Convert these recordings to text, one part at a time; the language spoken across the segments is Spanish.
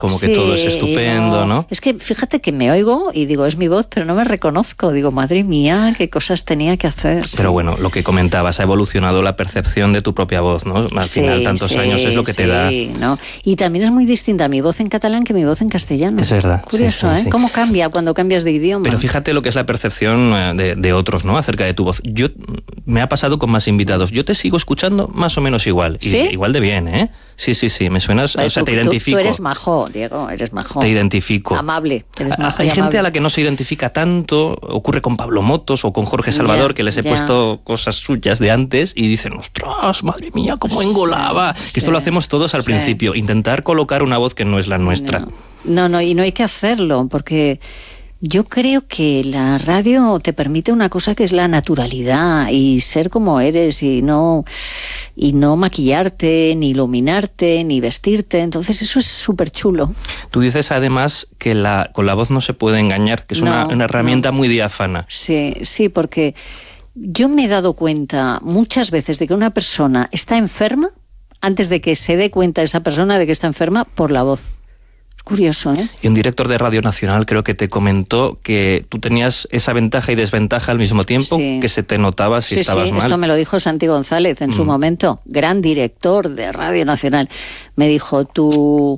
como que todo es estupendo, ¿no? Es que fíjate que me oigo y digo, es mi voz, pero no me reconozco. Digo, madre mía, qué cosas tenía que hacer. Pero bueno, lo que comentabas, ha evolucionado la percepción de tu propia voz, ¿no? Al final, tantos años es lo que te da. ¿no? Y también es muy distinta mi voz en catalán que mi voz en castellano. Es verdad. Curioso, sí. ¿Cómo cambia cuando cambias de idioma? Pero fíjate lo que es la percepción de otros, ¿no? Acerca de tu voz. Me ha pasado con más invitados. Yo te sigo escuchando más o menos igual. ¿Sí? Igual de bien, ¿eh? Sí, me suenas, vale, o sea, te identifico. Tú eres majo, Diego, eres majo. Te identifico. Amable, eres majo. Hay gente amable. a la que no se identifica tanto, ocurre con Pablo Motos o con Jorge Salvador, que les he puesto cosas suyas de antes y dicen, ostras, madre mía, cómo engolaba. Que esto lo hacemos todos al principio, intentar colocar una voz que no es la nuestra. No, y no hay que hacerlo, porque yo creo que la radio te permite una cosa que es la naturalidad y ser como eres y no maquillarte, ni iluminarte, ni vestirte. Entonces eso es súper chulo. Tú dices además que con la voz no se puede engañar, que es una herramienta muy diáfana. Sí, porque yo me he dado cuenta muchas veces de que una persona está enferma antes de que se dé cuenta esa persona de que está enferma por la voz. Curioso, ¿eh? Y un director de Radio Nacional creo que te comentó que tú tenías esa ventaja y desventaja al mismo tiempo, que se te notaba si estabas mal. Esto me lo dijo Santi González en su momento, gran director de Radio Nacional. Me dijo, tu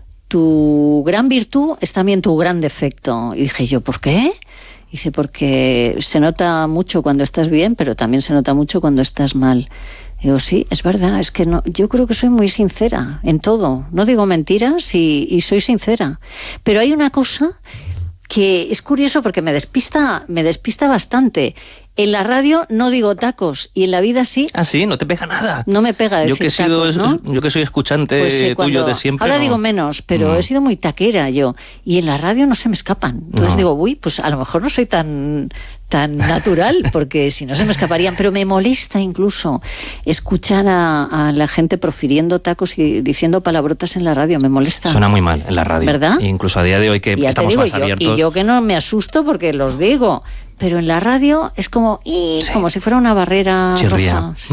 gran virtud es también tu gran defecto. Y dije yo, ¿por qué? Dice, porque se nota mucho cuando estás bien, pero también se nota mucho cuando estás mal. Digo, sí, es verdad, es que no, yo creo que soy muy sincera en todo. No digo mentiras y soy sincera. Pero hay una cosa que es curioso porque me despista bastante. En la radio no digo tacos y en la vida sí. Ah, sí, no te pega nada. No me pega decir tacos, ¿no? Yo que soy escuchante tuyo de siempre. Ahora digo menos, pero he sido muy taquera yo. Y en la radio no se me escapan. Entonces digo, pues a lo mejor no soy tan natural, porque si no se me escaparían. Pero me molesta incluso escuchar a la gente profiriendo tacos y diciendo palabrotas en la radio. Me molesta. Suena muy mal en la radio. ¿Verdad? E incluso a día de hoy que estamos más abiertos. Y yo que no me asusto porque los digo. Pero en la radio es como si fuera una barrera roja. Sí.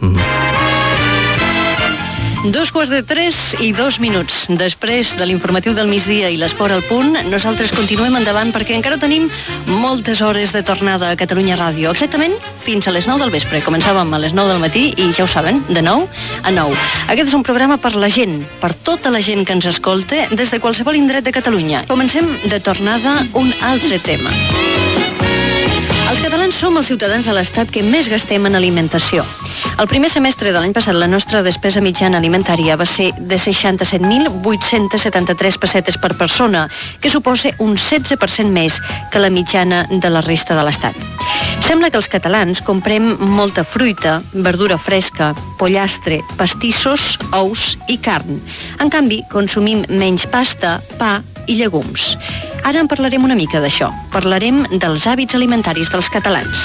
2:03 després de l'informatiu del migdia i l'esport al punt, nosaltres continuem endavant perquè encara tenim moltes hores de tornada a Catalunya Ràdio, exactament fins a les 9 del vespre. Començàvem a les 9 del matí i ja ho saben, de 9 a 9. Aquest és un programa per la gent, per tota la gent que ens escolta des de qualsevol indret de Catalunya. Comencem de tornada un altre tema. Els catalans som els ciutadans de l'Estat que més gastem en alimentació. El primer semestre de l'any passat la nostra despesa mitjana alimentària va ser de 67.873 pessetes per persona, que suposa un 16% més que la mitjana de la resta de l'Estat. Sembla que els catalans comprem molta fruita, verdura fresca, pollastre, pastissos, ous i carn. En canvi, consumim menys pasta, pa i llegums. Ara en parlarem una mica d'això. Parlarem dels hàbits alimentaris dels catalans.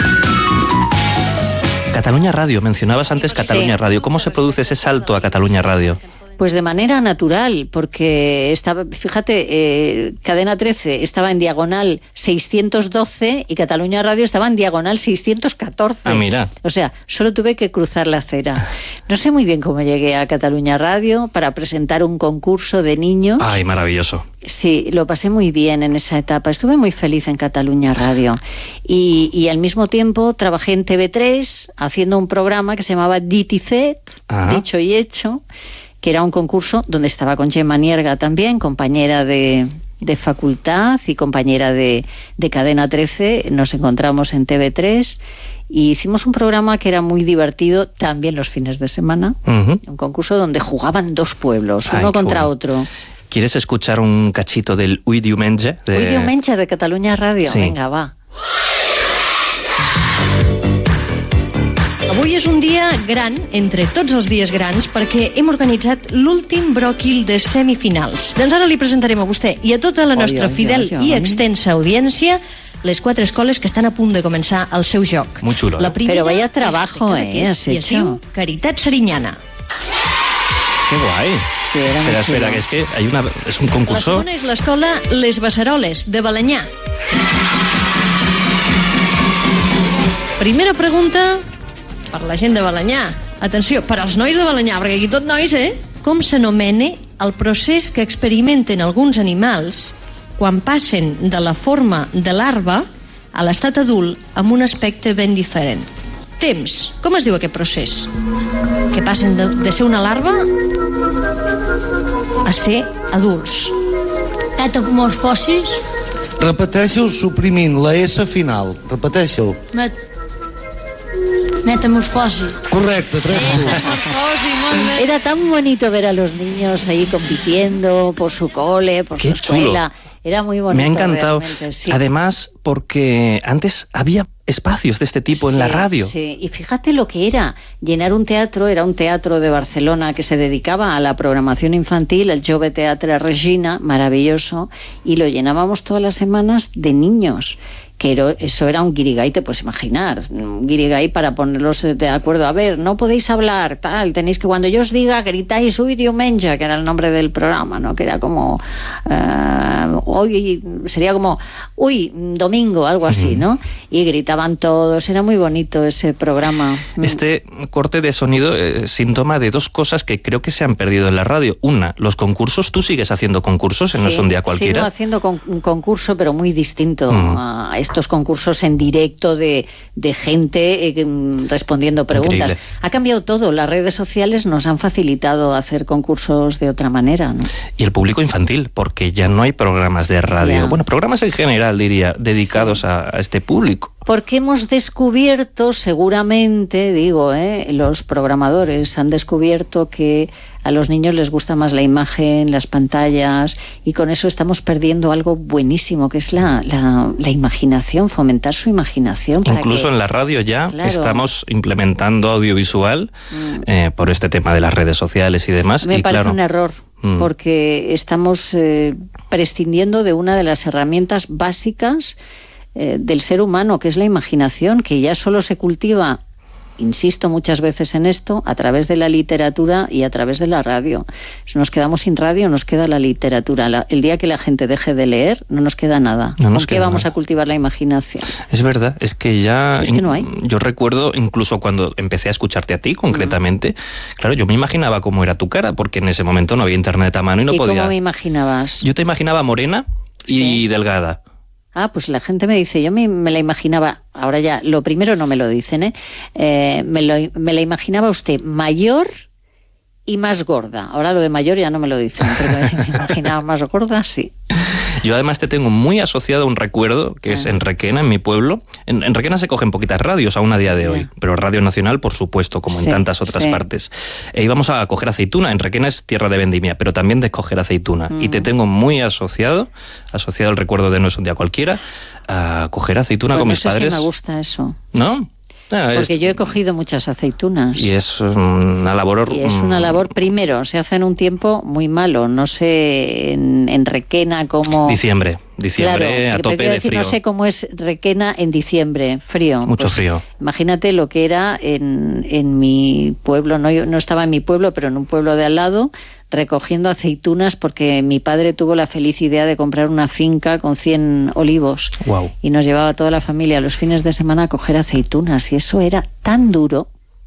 Cataluña Radio, mencionabas antes Cataluña Radio. ¿Cómo se produce ese salto a Cataluña Radio? Pues de manera natural, porque estaba, fíjate, Cadena 13 estaba en diagonal 612 y Cataluña Radio estaba en diagonal 614. Ah, mira. O sea, solo tuve que cruzar la acera. No sé muy bien cómo llegué a Cataluña Radio para presentar un concurso de niños. Ay, maravilloso. Sí, lo pasé muy bien en esa etapa. Estuve muy feliz en Cataluña Radio. Y al mismo tiempo trabajé en TV3 haciendo un programa que se llamaba Dit i Fet, Dicho y Hecho, que era un concurso donde estaba con Gemma Nierga también, compañera de facultad y compañera de Cadena 13. Nos encontramos en TV3 y hicimos un programa que era muy divertido también los fines de semana. Un concurso donde jugaban dos pueblos, uno contra otro. ¿Quieres escuchar un cachito del Ui Diumenge? Ui Diumenge de Catalunya Ràdio. Sí. Vinga, va. Avui és un dia gran, entre tots els dies grans, perquè hem organitzat l'últim bròquil de semifinals. Doncs ara li presentarem a vostè i a tota la nostra fidel i extensa audiència les 4 escoles que estan a punt de començar el seu joc. Muy chulo. La primera, pero vaya trabajo, has hecho. I es diu Caritat Serinyana. ¡Qué guay! Sí, era muy espera, chulo. que es que es un concurso. La segona és l'escola Les Beceroles, de Balenyà. Primera pregunta per la gent de Balenyà. Atenció, per als nois de Balenyà, perquè aquí tot nois, Com s'anomena el procés que experimenten alguns animals quan passen de la forma de larva a l'estat adult amb un aspecte ben diferent. Temps. Com es diu aquest procés? Que passen de ser una larva a ser adults. Metamorfosis. Repeteixo suprimint la S final. Repeteixo. Metamorfosi. Correcte, 3 punts. Era tan bonito ver a los niños ahí compitiendo por su cole, por Qué su escuela. chulo. Era muy bonito. Me ha encantado. Sí. Además, porque antes había espacios de este tipo en la radio. Sí, y fíjate lo que era llenar un teatro. Era un teatro de Barcelona que se dedicaba a la programación infantil, el Jove Teatre Regina, maravilloso, y lo llenábamos todas las semanas de niños. Que eso era un guirigay, te puedes imaginar, un guirigay para ponerlos de acuerdo. A ver, no podéis hablar, tal, tenéis que, cuando yo os diga, gritáis uy diumenge, que era el nombre del programa, ¿no? Que era como hoy, sería como uy, domingo, algo así, ¿no? Y gritaban todos, era muy bonito ese programa. Este corte de sonido es síntoma de dos cosas que creo que se han perdido en la radio. Una, los concursos. ¿Tú sigues haciendo concursos en No es un día cualquiera? Sigo haciendo un concurso, pero muy distinto a estos concursos en directo de gente respondiendo preguntas. Increíble. Ha cambiado todo. Las redes sociales nos han facilitado hacer concursos de otra manera, ¿no? Y el público infantil, porque ya no hay programas de radio. Bueno, programas en general, diría, dedicados a este público. Porque hemos descubierto, seguramente, los programadores han descubierto que a los niños les gusta más la imagen, las pantallas, y con eso estamos perdiendo algo buenísimo, que es la imaginación, fomentar su imaginación. Incluso en la radio ya, claro, estamos implementando audiovisual por este tema de las redes sociales y demás. Me parece un error, porque estamos prescindiendo de una de las herramientas básicas del ser humano, que es la imaginación, que ya solo se cultiva, insisto muchas veces en esto, a través de la literatura y a través de la radio. Si nos quedamos sin radio, nos queda la literatura. El día que la gente deje de leer, no nos queda nada. ¿Con qué vamos a cultivar la imaginación? Es verdad, es que ya... Es que no hay. Yo recuerdo, incluso cuando empecé a escucharte a ti, concretamente, claro, yo me imaginaba cómo era tu cara, porque en ese momento no había internet a mano y no podía... ¿Y cómo me imaginabas? Yo te imaginaba morena y delgada. Ah, pues la gente me dice, yo me la imaginaba, ahora ya, lo primero no me lo dicen, me la imaginaba usted mayor y más gorda. Ahora lo de mayor ya no me lo dicen, pero me imaginaba más gorda, sí. Yo además te tengo muy asociado a un recuerdo que es en Requena, en mi pueblo. En Requena se cogen poquitas radios aún a día de hoy, pero Radio Nacional, por supuesto, como en tantas otras partes. E íbamos a coger aceituna. En Requena es tierra de vendimia, pero también de coger aceituna. Y te tengo muy asociado al recuerdo de No es un día cualquiera, a coger aceituna con mis padres. Sí, me gusta eso. ¿No? Porque yo he cogido muchas aceitunas. Y es una labor... Y es una labor, primero, se hace en un tiempo muy malo. No sé en Requena cómo... Diciembre, claro, a tope de frío. No sé cómo es Requena en diciembre, frío. Mucho frío. Imagínate lo que era en mi pueblo. No estaba en mi pueblo, pero en un pueblo de al lado, recogiendo aceitunas, porque mi padre tuvo la feliz idea de comprar una finca con 100 olivos. Wow. Y nos llevaba a toda la familia los fines de semana a coger aceitunas, y eso era tan duro,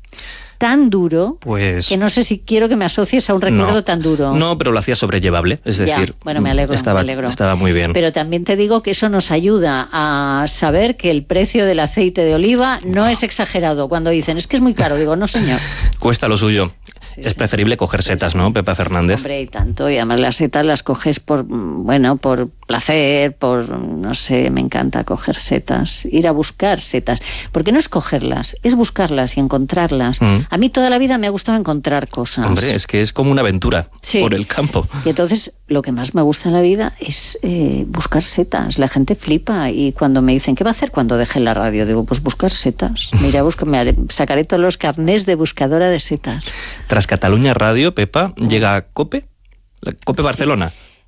pues, que no sé si quiero que me asocies a un recuerdo tan duro. No, pero lo hacía sobrellevable, es decir, bueno, me alegro. Estaba muy bien. Pero también te digo que eso nos ayuda a saber que el precio del aceite de oliva no es exagerado. Cuando dicen, es que es muy caro, digo, no señor. Cuesta lo suyo. Es preferible coger setas, ¿no, Pepa Fernández? Hombre, y tanto. Y además las setas las coges por placer, no sé, me encanta coger setas, ir a buscar setas. Porque no es cogerlas, es buscarlas y encontrarlas. A mí toda la vida me ha gustado encontrar cosas. Hombre, es que es como una aventura por el campo. Y entonces, lo que más me gusta en la vida es buscar setas. La gente flipa, y cuando me dicen, ¿qué va a hacer cuando deje la radio? Digo, pues buscar setas. Mira, sacaré todos los carnés de buscadora de setas. Tras Cataluña Radio, Pepa, llega COPE Barcelona.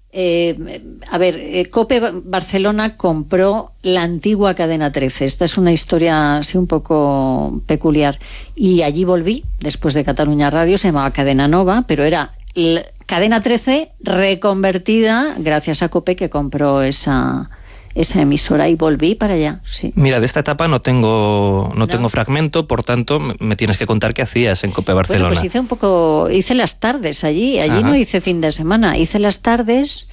COPE Barcelona compró la antigua Cadena 13. Esta es una historia así un poco peculiar. Y allí volví, después de Cataluña Radio, se llamaba Cadena Nova, pero era Cadena 13 reconvertida gracias a COPE, que compró esa esa emisora y volví para allá, sí. Mira, de esta etapa no tengo fragmento, por tanto me tienes que contar qué hacías en COPE Barcelona. Bueno, pues hice las tardes allí Ajá. no hice fin de semana, hice las tardes